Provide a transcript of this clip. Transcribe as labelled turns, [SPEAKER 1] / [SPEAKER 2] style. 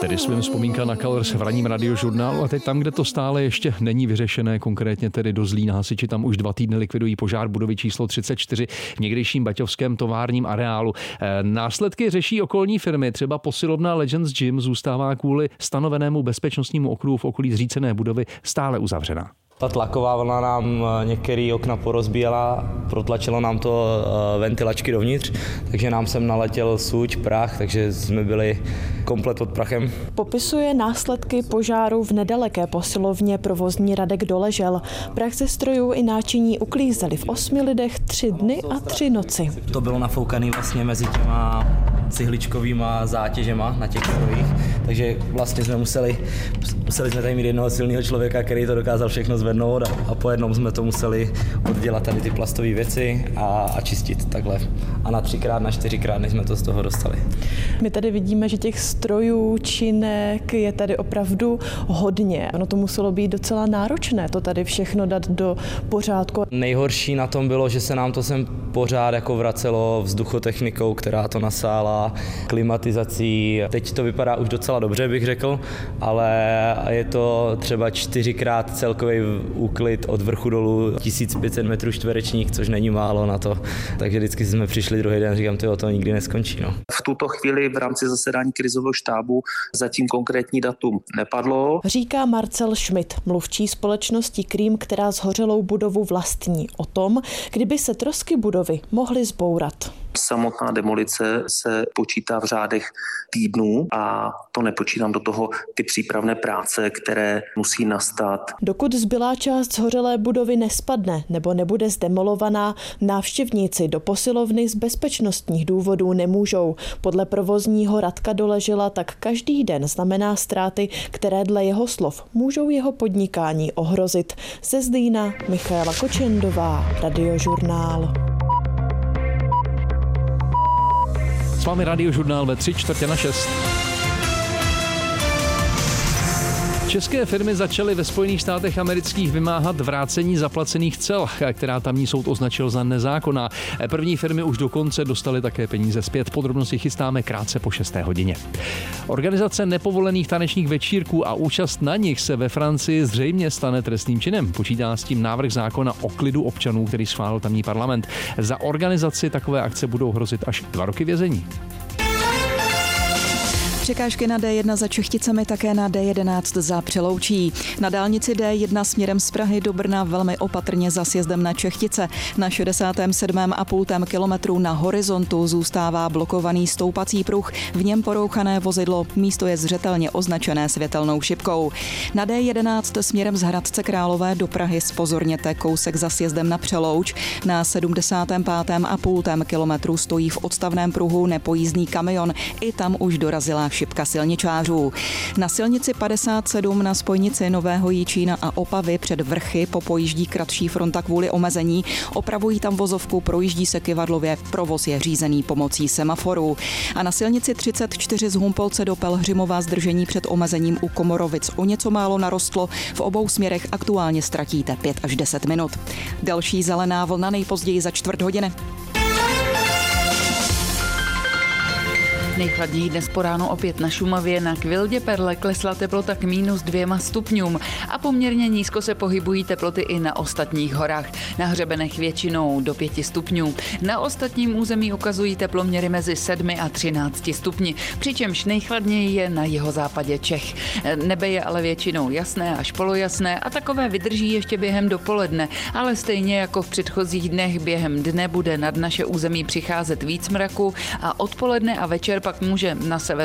[SPEAKER 1] Tedy svým vzpomínka na Colors v ranním Radiožurnálu a teď tam, kde to stále ještě není vyřešené, konkrétně tedy do Zlína. Hasiči tam už 2 týdny likvidují požár budovy číslo 34 v někdejším baťovském továrním areálu. Následky řeší okolní firmy, třeba posilovna Legends Gym zůstává kvůli stanovenému bezpečnostnímu okruhu v okolí zřícené budovy stále uzavřená.
[SPEAKER 2] Ta tlaková vlna nám některé okna porozbíjela, protlačilo nám to ventilačky dovnitř, takže nám sem naletěl suť, prach, takže jsme byli komplet pod prachem.
[SPEAKER 3] Popisuje následky požáru v nedaleké posilovně provozní Radek Doležel. Prach ze strojů i náčiní uklízeli v 8 lidech 3 dny a 3 noci.
[SPEAKER 2] To bylo nafoukané vlastně mezi těma cihličkovýma zátěžema na těch strojích, takže vlastně jsme museli jsme tady mít jednoho silného člověka, který to dokázal všechno zvednout a po jednom jsme to museli oddělat tady ty plastové věci a čistit takhle. A na 3x, na 4x, než jsme to z toho dostali.
[SPEAKER 3] My tady vidíme, že těch strojů, činek je tady opravdu hodně. Ono to muselo být docela náročné, to tady všechno dát do pořádku.
[SPEAKER 2] Nejhorší na tom bylo, že se nám to sem pořád jako vracelo vzduchotechnikou, která to nasála, klimatizací. Teď to vypadá už docela dobře, bych řekl, ale je to třeba 4x celkový úklid od vrchu dolů 1500 metrů čtverečních, což není málo na to. Takže vždycky jsme přišli druhý den a říkám, to nikdy neskončí. No.
[SPEAKER 4] V tuto chvíli v rámci zasedání krizového štábu zatím konkrétní datum nepadlo.
[SPEAKER 3] Říká Marcel Schmidt, mluvčí společnosti Krím, která zhořelou budovu vlastní, o tom, kdyby se trosky budovy mohly zbourat.
[SPEAKER 4] Samotná demolice se počítá v řádech týdnů a to nepočítám do toho ty přípravné práce, které musí nastat.
[SPEAKER 3] Dokud zbylá část zhořelé budovy nespadne nebo nebude zdemolovaná, návštěvníci do posilovny z bezpečnostních důvodů nemůžou. Podle provozního Radka Doležela tak každý den znamená ztráty, které dle jeho slov můžou jeho podnikání ohrozit. Ze Zlína Michaela Kočendová, Radiožurnál.
[SPEAKER 1] S vámi Radiožurnál ve 3/4/6. České firmy začaly ve Spojených státech amerických vymáhat vrácení zaplacených cel, která tamní soud označil za nezákonná. První firmy už dokonce dostaly také peníze zpět. Podrobnosti chystáme krátce po 6. hodině. Organizace nepovolených tanečních večírků a účast na nich se ve Francii zřejmě stane trestným činem. Počítá s tím návrh zákona o klidu občanů, který schválil tamní parlament. Za organizaci takové akce budou hrozit až 2 roky vězení.
[SPEAKER 5] Překážky na D1 za Čechticemi, také na D11 za Přeloučí. Na dálnici D1 směrem z Prahy do Brna velmi opatrně za sjezdem na Čechtice. Na 67,5 kilometru na horizontu zůstává blokovaný stoupací pruh, v něm porouchané vozidlo, místo je zřetelně označené světelnou šipkou. Na D11 směrem z Hradce Králové do Prahy zpozorněte kousek za sjezdem na Přelouč. Na 75,5 kilometru stojí v odstavném pruhu nepojízdný kamion, i tam už dorazila šipka silničářů. Na silnici 57 na spojnici Nového Jičína a Opavy před Vrchy popojíždí kratší fronta kvůli omezení. Opravují tam vozovku, projíždí se kyvadlově, provoz je řízený pomocí semaforů. A na silnici 34 z Humpolce do Pelhřimova zdržení před omezením u Komorovic o něco málo narostlo. V obou směrech aktuálně ztratíte 5 až 10 minut. Další zelená vlna nejpozději za 1/4 hodiny.
[SPEAKER 6] Nejchladněji dnes po ránu opět na Šumavě, na Kvildě Perle klesla teplota k -2 stupňům a poměrně nízko se pohybují teploty i na ostatních horách. Na hřebenech většinou do 5 stupňů. Na ostatním území ukazují teploměry mezi 7 a 13 stupni, přičemž nejchladněji je na jihozápadě Čech. Nebe je ale většinou jasné až polojasné a takové vydrží ještě během dopoledne, ale stejně jako v předchozích dnech během dne bude nad naše území přicházet víc mraku a odpoledne a večer pak může na severu